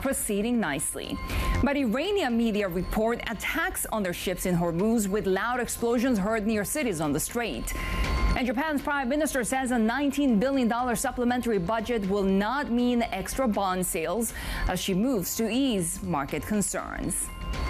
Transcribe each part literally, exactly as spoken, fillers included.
proceeding nicely. But Iranian media report attacks on their ships in Hormuz with loud explosions heard near cities on the strait. And Japan's prime minister says a nineteen billion dollars supplementary budget will not mean extra bond sales as she moves to ease market concerns.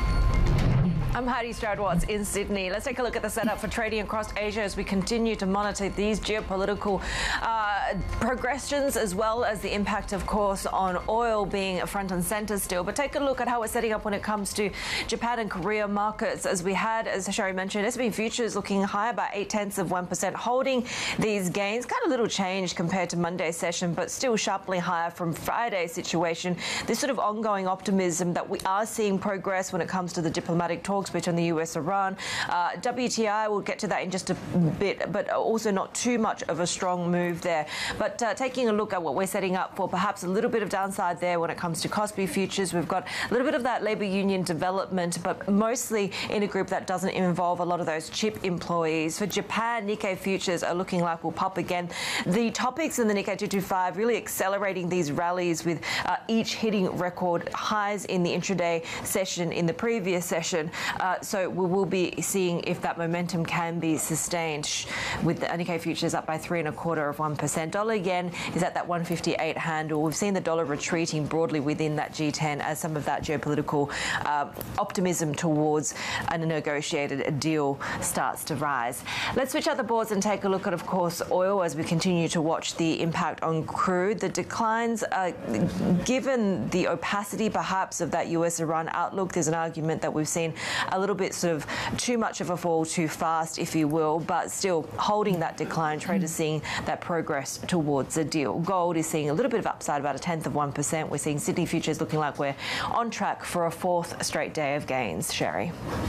I'm Heidi Stroud-Watts in Sydney. Let's take a look at the setup for trading across Asia as we continue to monitor these geopolitical uh, progressions, as well as the impact, of course, on oil being front and center still. But take a look at how we're setting up when it comes to Japan and Korea markets. As we had, as Sherry mentioned, S and P futures looking higher by eight tenths of one percent, holding these gains. Kind of little change compared to Monday's session, but still sharply higher from Friday's situation. This sort of ongoing optimism that we are seeing progress when it comes to the diplomatic talks between the U S and Iran. Uh, W T I, we'll get to that in just a bit, but also not too much of a strong move there. But uh, taking a look at what we're setting up for, perhaps a little bit of downside there when it comes to Kospi futures. We've got a little bit of that labour union development, but mostly in a group that doesn't involve a lot of those chip employees. For Japan, Nikkei futures are looking like we'll pop again. The topics in the Nikkei two twenty-five really accelerating these rallies, with uh, each hitting record highs in the intraday session in the previous session. Uh, so we will be seeing if that momentum can be sustained, with the Nikkei futures up by three and a quarter of one percent. Dollar yen is at that one fifty-eight handle. We've seen the dollar retreating broadly within that G ten as some of that geopolitical uh, optimism towards a negotiated deal starts to rise. Let's switch out the boards and take a look at, of course, oil as we continue to watch the impact on crude. The declines, uh, given the opacity perhaps of that U S Iran outlook, there's an argument that we've seen a little bit sort of too much of a fall too fast, if you will, but still holding that decline. Traders seeing that progress towards a deal. Gold is seeing a little bit of upside, about a tenth of one percent. We're seeing Sydney futures looking like we're on track for a fourth straight day of gains. Sherry.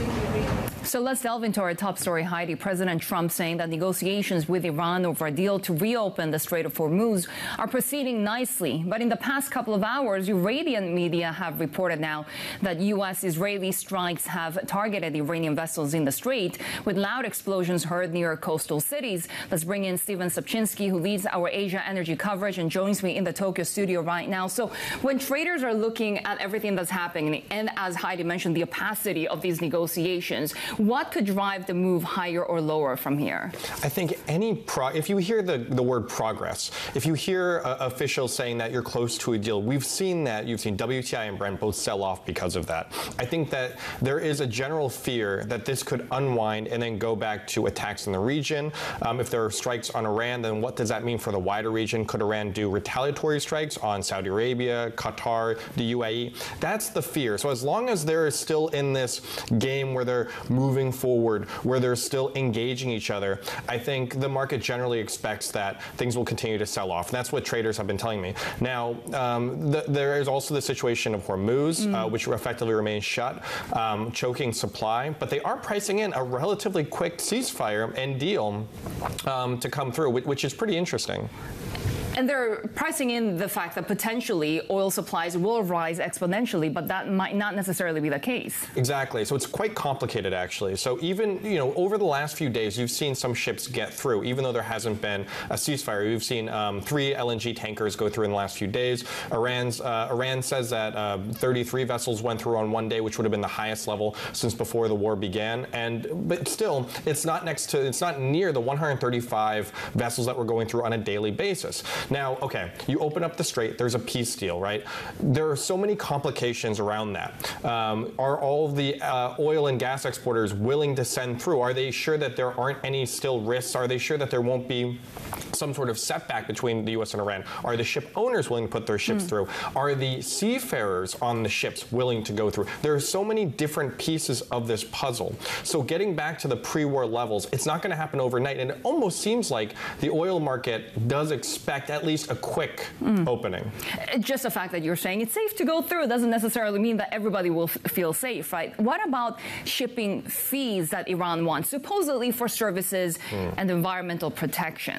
So let's delve into our top story, Heidi. President Trump saying that negotiations with Iran over a deal to reopen the Strait of Hormuz are proceeding nicely. But in the past couple of hours, Iranian media have reported now that U S-Israeli strikes have targeted Iranian vessels in the strait, with loud explosions heard near coastal cities. Let's bring in Stephen Sapchinsky, who leads our Asia energy coverage and joins me in the Tokyo studio right now. So when traders are looking at everything that's happening, and as Heidi mentioned, the opacity of these negotiations, what could drive the move higher or lower from here? I think any pro if you hear the, the word progress, if you hear uh, officials saying that you're close to a deal, we've seen that. You've seen W T I and Brent both sell off because of that. I think that there is a general fear that this could unwind and then go back to attacks in the region. Um, if there are strikes on Iran, then what does that mean for the wider region? Could Iran do retaliatory strikes on Saudi Arabia, Qatar, the U A E? That's the fear. So as long as they're still in this game where they're moving forward, where they're still engaging each other, I think the market generally expects that things will continue to sell off. And that's what traders have been telling me. Now, um, the, there is also the situation of Hormuz, mm. uh, which effectively remains shut, um, choking supply. But they are pricing in a relatively quick ceasefire and deal um, to come through, which is pretty interesting. And they're pricing in the fact that potentially oil supplies will rise exponentially, but that might not necessarily be the case. Exactly. So it's quite complicated, actually. So even, you know, over the last few days, you've seen some ships get through, even though there hasn't been a ceasefire. You've seen um, three L N G tankers go through in the last few days. Iran's uh, Iran says that uh, thirty-three vessels went through on one day, which would have been the highest level since before the war began. And but still, it's not next to, it's not near the one hundred thirty-five vessels that were going through on a daily basis. Now, okay, you open up the strait, there's a peace deal, right? There are so many complications around that. Um, are all of the uh, oil and gas exporters willing to send through? Are they sure that there aren't any still risks? Are they sure that there won't be some sort of setback between the U S and Iran? Are the ship owners willing to put their ships mm. through? Are the seafarers on the ships willing to go through? There are so many different pieces of this puzzle. So getting back to the pre-war levels, it's not going to happen overnight. And it almost seems like the oil market does expect at least a quick mm. opening. Just the fact that you're saying it's safe to go through doesn't necessarily mean that everybody will f feel safe, right? What about shipping fees that Iran wants, supposedly for services mm. and environmental protection? Mm.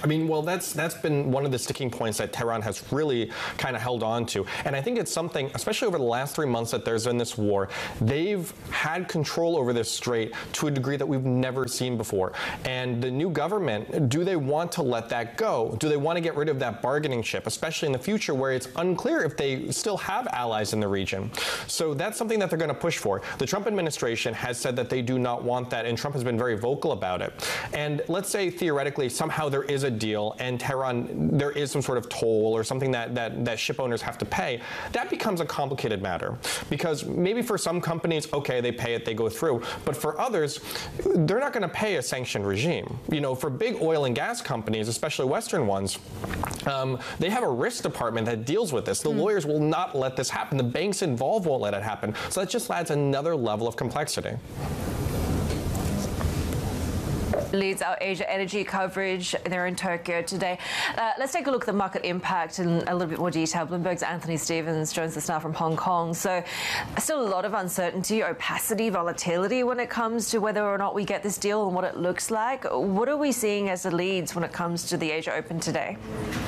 I mean, well, that's that's been one of the sticking points that Tehran has really kind of held on to. And I think it's something, especially over the last three months that there's been this war, they've had control over this strait to a degree that we've never seen before. And the new government, do they want to let that go? Do they want to get rid of that bargaining chip, especially in the future where it's unclear if they still have allies in the region? So that's something that they're going to push for. The Trump administration has said that they do not want that, and Trump has been very vocal about it. And let's say theoretically somehow there is a deal and Tehran, there is some sort of toll or something that, that, that ship owners have to pay, that becomes a complicated matter. Because maybe for some companies, okay, they pay it, they go through. But for others, they're not going to pay a sanctioned regime. You know, for big oil and gas companies, especially Western ones, um, they have a risk department that deals with this. The mm. lawyers will not let this happen. The banks involved won't let it happen. So that just adds another level of complexity. Leads our Asia energy coverage. They're in Tokyo today. Uh, let's take a look at the market impact in a little bit more detail. Bloomberg's Anthony Stevens joins us now from Hong Kong. So still a lot of uncertainty, opacity, volatility when it comes to whether or not we get this deal and what it looks like. What are we seeing as the leads when it comes to the Asia Open today?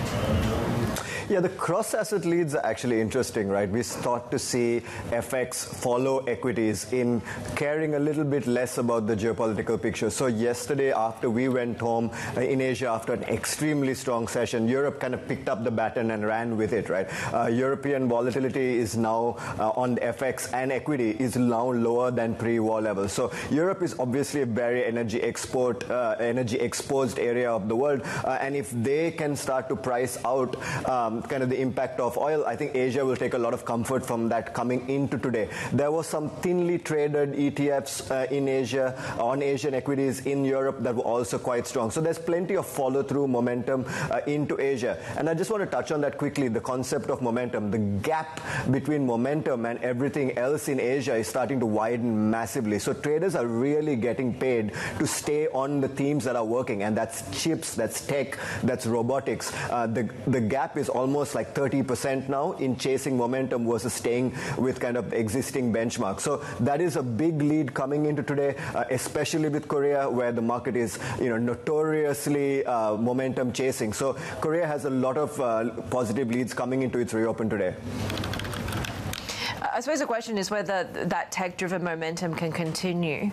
Yeah, the cross-asset leads are actually interesting, right? We start to see F X follow equities in caring a little bit less about the geopolitical picture. So yesterday, after we went home uh, in Asia after an extremely strong session, Europe kind of picked up the baton and ran with it, right? Uh, European volatility is now uh, on F X and equity is now lower than pre-war levels. So Europe is obviously a very energy export, uh, energy exposed area of the world, uh, and if they can start to price out um, kind of the impact of oil, I think Asia will take a lot of comfort from that coming into today. There was some thinly traded E T Fs uh, in Asia, on Asian equities in Europe that were also quite strong. So there's plenty of follow-through momentum uh, into Asia. And I just want to touch on that quickly, the concept of momentum. The gap between momentum and everything else in Asia is starting to widen massively. So traders are really getting paid to stay on the themes that are working, and that's chips, that's tech, that's robotics. Uh, the, the gap is almost almost like thirty percent now in chasing momentum versus staying with kind of existing benchmarks. So that is a big lead coming into today, uh, especially with Korea, where the market is, you know, notoriously uh, momentum chasing. So Korea has a lot of uh, positive leads coming into its reopen today. I suppose the question is whether that tech-driven momentum can continue.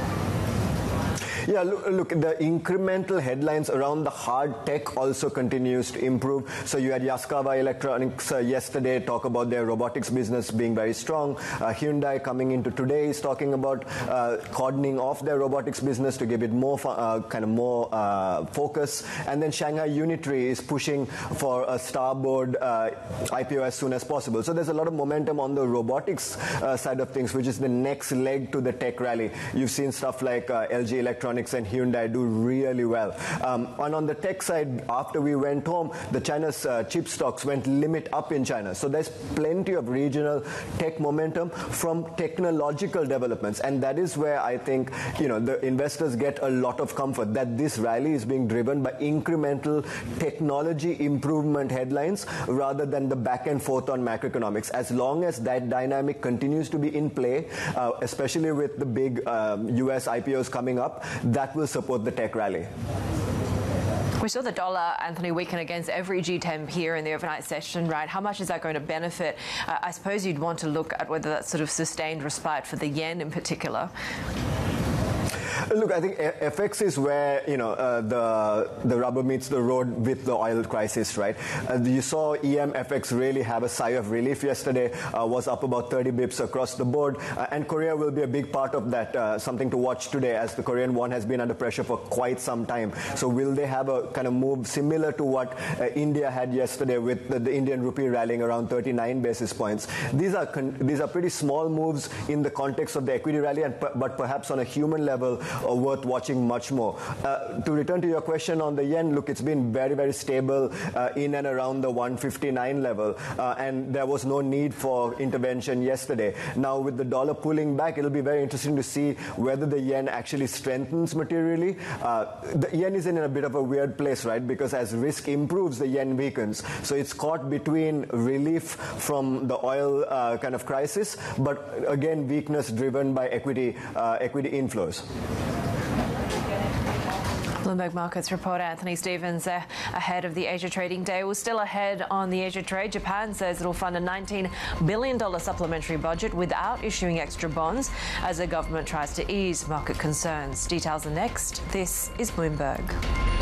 Yeah, look, look, the incremental headlines around the hard tech also continues to improve. So you had Yaskawa Electronics uh, yesterday talk about their robotics business being very strong. Uh, Hyundai coming into today is talking about uh, cordoning off their robotics business to give it more uh, kind of more uh, focus. And then Shanghai Unitree is pushing for a Starboard uh, I P O as soon as possible. So there's a lot of momentum on the robotics uh, side of things, which is the next leg to the tech rally. You've seen stuff like uh, L G Electronics and Hyundai do really well. Um, and on the tech side, after we went home, the China's uh, chip stocks went limit up in China. So there's plenty of regional tech momentum from technological developments. And that is where I think, you know, the investors get a lot of comfort that this rally is being driven by incremental technology improvement headlines rather than the back and forth on macroeconomics. As long as that dynamic continues to be in play, uh, especially with the big um, U S I P Os coming up, that will support the tech rally. We saw the dollar, Anthony, weaken against every G ten peer in the overnight session, right? How much is that going to benefit? Uh, I suppose you'd want to look at whether that's sort of sustained respite for the yen in particular. Look, I think F X is where, you know, uh, the the rubber meets the road with the oil crisis, right? Uh, you saw E M F X really have a sigh of relief yesterday, uh, was up about thirty bips across the board, uh, and Korea will be a big part of that, uh, something to watch today as the Korean won has been under pressure for quite some time. So will they have a kind of move similar to what uh, India had yesterday with the, the Indian rupee rallying around thirty-nine basis points? These are con these are pretty small moves in the context of the equity rally, and but perhaps on a human level, Uh, worth watching much more. Uh, to return to your question on the yen, look, it's been very, very stable uh, in and around the one fifty-nine level, uh, and there was no need for intervention yesterday. Now, with the dollar pulling back, it'll be very interesting to see whether the yen actually strengthens materially. Uh, the yen is in a bit of a weird place, right? Because as risk improves, the yen weakens. So it's caught between relief from the oil uh, kind of crisis, but again, weakness driven by equity, uh, equity inflows. Bloomberg Markets reporter Anthony Stevens there ahead of the Asia trading day. We're still ahead on the Asia trade. Japan says it'll fund a nineteen billion dollars supplementary budget without issuing extra bonds as the government tries to ease market concerns. Details are next. This is Bloomberg.